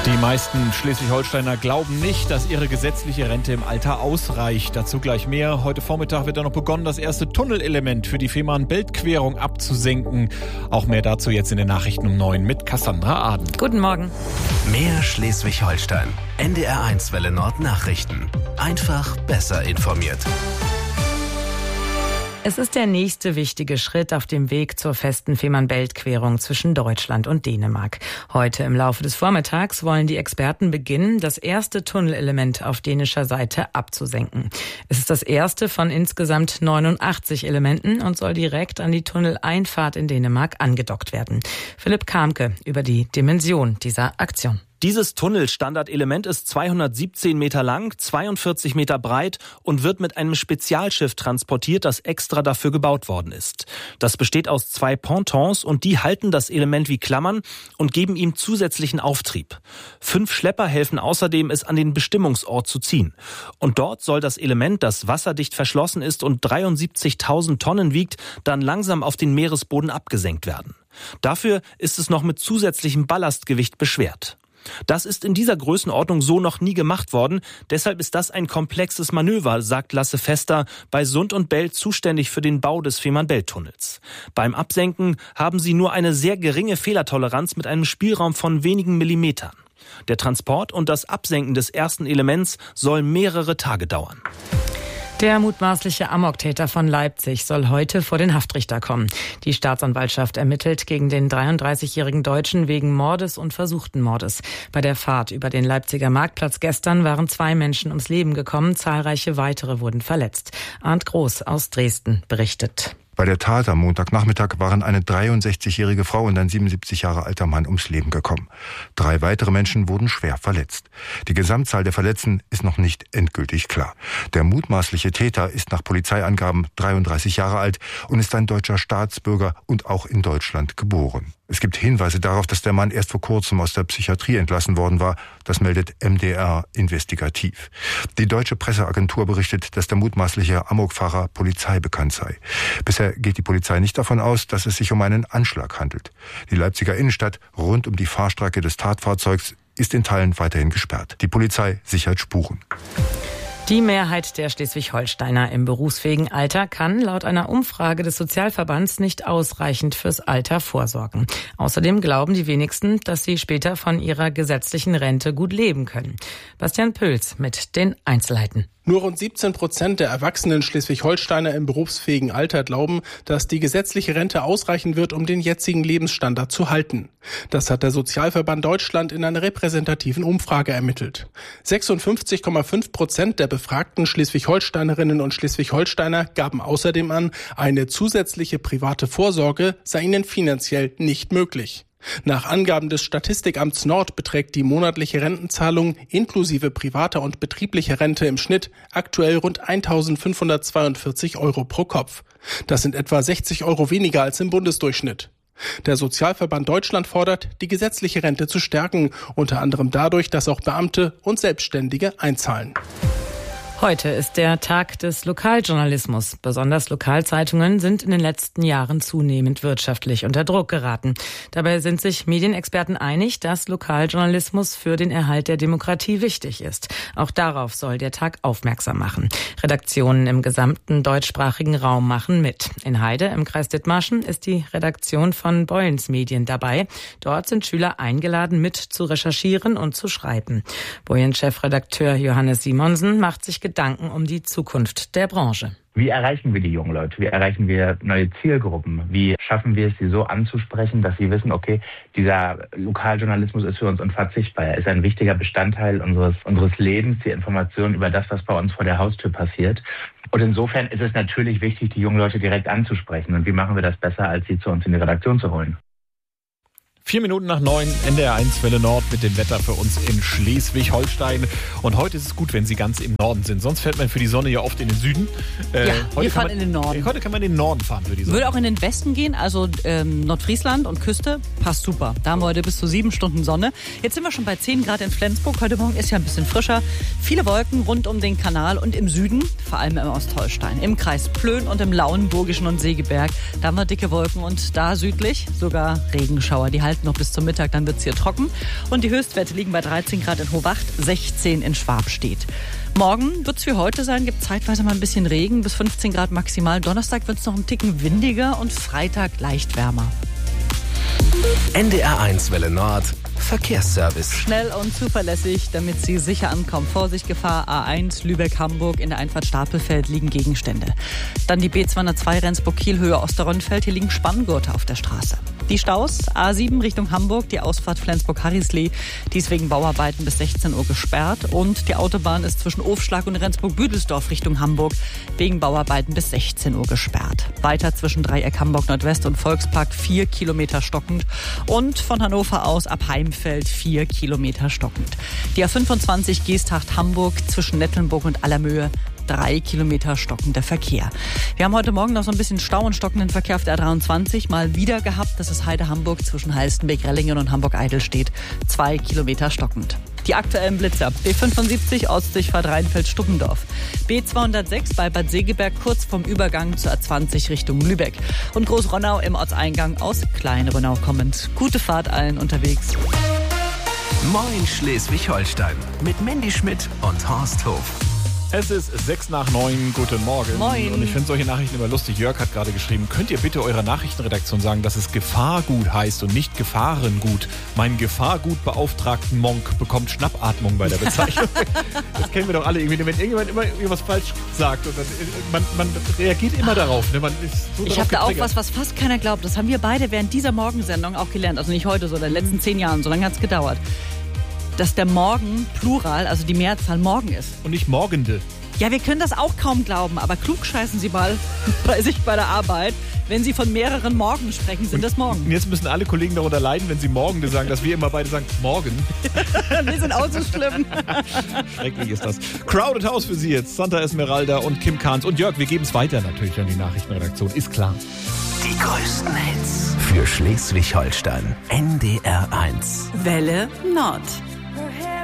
Die meisten Schleswig-Holsteiner glauben nicht, dass ihre gesetzliche Rente im Alter ausreicht. Dazu gleich mehr. Heute Vormittag wird dann noch begonnen, das erste Tunnelelement für die Fehmarn-Belt-Querung abzusenken. Auch mehr dazu jetzt in den Nachrichten um 9 mit Cassandra Aden. Guten Morgen. Mehr Schleswig-Holstein. NDR1 Welle Nord Nachrichten. Einfach besser informiert. Es ist der nächste wichtige Schritt auf dem Weg zur festen Fehmarn-Belt-Querung zwischen Deutschland und Dänemark. Heute im Laufe des Vormittags wollen die Experten beginnen, das erste Tunnelelement auf dänischer Seite abzusenken. Es ist das erste von insgesamt 89 Elementen und soll direkt an die Tunneleinfahrt in Dänemark angedockt werden. Philipp Kamke über die Dimension dieser Aktion. Dieses Tunnelstandardelement ist 217 Meter lang, 42 Meter breit und wird mit einem Spezialschiff transportiert, das extra dafür gebaut worden ist. Das besteht aus 2 Pontons und die halten das Element wie Klammern und geben ihm zusätzlichen Auftrieb. 5 Schlepper helfen außerdem, es an den Bestimmungsort zu ziehen. Und dort soll das Element, das wasserdicht verschlossen ist und 73.000 Tonnen wiegt, dann langsam auf den Meeresboden abgesenkt werden. Dafür ist es noch mit zusätzlichem Ballastgewicht beschwert. Das ist in dieser Größenordnung so noch nie gemacht worden. Deshalb ist das ein komplexes Manöver, sagt Lasse Fester, bei Sund und Belt zuständig für den Bau des Fehmarn-Belt-Tunnels. Beim Absenken haben sie nur eine sehr geringe Fehlertoleranz mit einem Spielraum von wenigen Millimetern. Der Transport und das Absenken des ersten Elements soll mehrere Tage dauern. Der mutmaßliche Amoktäter von Leipzig soll heute vor den Haftrichter kommen. Die Staatsanwaltschaft ermittelt gegen den 33-jährigen Deutschen wegen Mordes und versuchten Mordes. Bei der Fahrt über den Leipziger Marktplatz gestern waren 2 Menschen ums Leben gekommen, zahlreiche weitere wurden verletzt. Arndt Groß aus Dresden berichtet. Bei der Tat am Montagnachmittag waren eine 63-jährige Frau und ein 77 Jahre alter Mann ums Leben gekommen. 3 weitere Menschen wurden schwer verletzt. Die Gesamtzahl der Verletzten ist noch nicht endgültig klar. Der mutmaßliche Täter ist nach Polizeiangaben 33 Jahre alt und ist ein deutscher Staatsbürger und auch in Deutschland geboren. Es gibt Hinweise darauf, dass der Mann erst vor kurzem aus der Psychiatrie entlassen worden war. Das meldet MDR investigativ. Die deutsche Presseagentur berichtet, dass der mutmaßliche Amokfahrer polizeibekannt sei. Bisher geht die Polizei nicht davon aus, dass es sich um einen Anschlag handelt. Die Leipziger Innenstadt rund um die Fahrstrecke des Tatfahrzeugs ist in Teilen weiterhin gesperrt. Die Polizei sichert Spuren. Die Mehrheit der Schleswig-Holsteiner im berufsfähigen Alter kann laut einer Umfrage des Sozialverbands nicht ausreichend fürs Alter vorsorgen. Außerdem glauben die wenigsten, dass sie später von ihrer gesetzlichen Rente gut leben können. Bastian Pöls mit den Einzelheiten. Nur rund 17% der erwachsenen Schleswig-Holsteiner im berufsfähigen Alter glauben, dass die gesetzliche Rente ausreichen wird, um den jetzigen Lebensstandard zu halten. Das hat der Sozialverband Deutschland in einer repräsentativen Umfrage ermittelt. 56,5% der befragten Schleswig-Holsteinerinnen und Schleswig-Holsteiner gaben außerdem an, eine zusätzliche private Vorsorge sei ihnen finanziell nicht möglich. Nach Angaben des Statistikamts Nord beträgt die monatliche Rentenzahlung inklusive privater und betrieblicher Rente im Schnitt aktuell rund 1.542 € pro Kopf. Das sind etwa 60 € weniger als im Bundesdurchschnitt. Der Sozialverband Deutschland fordert, die gesetzliche Rente zu stärken, unter anderem dadurch, dass auch Beamte und Selbstständige einzahlen. Heute ist der Tag des Lokaljournalismus. Besonders Lokalzeitungen sind in den letzten Jahren zunehmend wirtschaftlich unter Druck geraten. Dabei sind sich Medienexperten einig, dass Lokaljournalismus für den Erhalt der Demokratie wichtig ist. Auch darauf soll der Tag aufmerksam machen. Redaktionen im gesamten deutschsprachigen Raum machen mit. In Heide im Kreis Dithmarschen ist die Redaktion von Boyens Medien dabei. Dort sind Schüler eingeladen, mit zu recherchieren und zu schreiben. Boyens-Chefredakteur Johannes Simonsen macht sich Gedanken um die Zukunft der Branche. Wie erreichen wir die jungen Leute? Wie erreichen wir neue Zielgruppen? Wie schaffen wir es, sie so anzusprechen, dass sie wissen, okay, dieser Lokaljournalismus ist für uns unverzichtbar. Er ist ein wichtiger Bestandteil unseres Lebens, die Information über das, was bei uns vor der Haustür passiert. Und insofern ist es natürlich wichtig, die jungen Leute direkt anzusprechen. Und wie machen wir das besser, als sie zu uns in die Redaktion zu holen? 4 Minuten nach 9, NDR1 Welle Nord mit dem Wetter für uns in Schleswig-Holstein. Und heute ist es gut, wenn Sie ganz im Norden sind. Sonst fährt man für die Sonne ja oft in den Süden. Wir fahren in den Norden. Heute kann man in den Norden fahren für die Sonne. Würde auch in den Westen gehen, also Nordfriesland und Küste, passt super. Da haben wir heute bis zu 7 Stunden Sonne. Jetzt sind wir schon bei 10 Grad in Flensburg. Heute Morgen ist ja ein bisschen frischer. Viele Wolken rund um den Kanal und im Süden, vor allem im Ostholstein, im Kreis Plön und im Lauenburgischen und Segeberg. Da haben wir dicke Wolken und da südlich sogar Regenschauer. Die halten noch bis zum Mittag, dann wird es hier trocken. Und die Höchstwerte liegen bei 13 Grad in Hohwacht, 16 in Schwabstedt. Morgen wird es wie heute sein, gibt zeitweise mal ein bisschen Regen, bis 15 Grad maximal. Donnerstag wird es noch einen Ticken windiger und Freitag leicht wärmer. NDR1 Welle Nord, Verkehrsservice. Schnell und zuverlässig, damit Sie sicher ankommen. Vorsicht, Gefahr A1, Lübeck-Hamburg. In der Einfahrt Stapelfeld liegen Gegenstände. Dann die B202 Rendsburg-Kiel, Höhe Osterrönfeld. Hier liegen Spanngurte auf der Straße. Die Staus, A7 Richtung Hamburg, die Ausfahrt Flensburg-Harrislee. Die ist wegen Bauarbeiten bis 16 Uhr gesperrt. Und die Autobahn ist zwischen Ofschlag und Rendsburg-Büdelsdorf Richtung Hamburg wegen Bauarbeiten bis 16 Uhr gesperrt. Weiter zwischen Dreieck Hamburg Nordwest und Volkspark 4 Kilometer stockend. Und von Hannover aus ab Heimfeld 4 Kilometer stockend. Die A25 Geesthacht-Hamburg zwischen Nettelnburg und Allermöhe 3 Kilometer stockender Verkehr. Wir haben heute Morgen noch so ein bisschen Stau und stockenden Verkehr auf der A23 mal wieder gehabt. Das ist Heide-Hamburg zwischen Halstenbeck-Rellingen und Hamburg-Eidelstedt. 2 Kilometer stockend. Die aktuellen Blitzer. B75 Ostdurchfahrt Rheinfeld-Stuppendorf. B206 bei Bad Segeberg kurz vom Übergang zur A20 Richtung Lübeck. Und Großronnau im Ortseingang aus Klein-Ronnau kommend. Gute Fahrt allen unterwegs. Moin Schleswig-Holstein mit Mandy Schmidt und Horst Hof. Es ist 8:06. Guten Morgen. Moin. Und ich finde solche Nachrichten immer lustig. Jörg hat gerade geschrieben, könnt ihr bitte eurer Nachrichtenredaktion sagen, dass es Gefahrgut heißt und nicht Gefahrengut? Mein Gefahrgutbeauftragten Monk bekommt Schnappatmung bei der Bezeichnung. Das kennen wir doch alle irgendwie. Wenn irgendjemand immer irgendwas falsch sagt und dann, man reagiert immer darauf. Ne? Man ist so Ich habe da auch was fast keiner glaubt. Das haben wir beide während dieser Morgensendung auch gelernt. Also nicht heute, sondern in den letzten 10 Jahren. So lange hat es gedauert. Dass der Morgen Plural, also die Mehrzahl Morgen ist. Und nicht Morgende. Ja, wir können das auch kaum glauben, aber klug scheißen Sie mal bei sich bei der Arbeit. Wenn Sie von mehreren Morgen sprechen, sind das Morgen. Und jetzt müssen alle Kollegen darunter leiden, wenn sie Morgende sagen, dass wir immer beide sagen, Morgen. Wir sind auch so schlimm. Schrecklich ist das. Crowded House für Sie jetzt. Santa Esmeralda und Kim Kahns. Und Jörg, wir geben es weiter natürlich an die Nachrichtenredaktion. Ist klar. Die größten Hits für Schleswig-Holstein. NDR1. Welle Nord.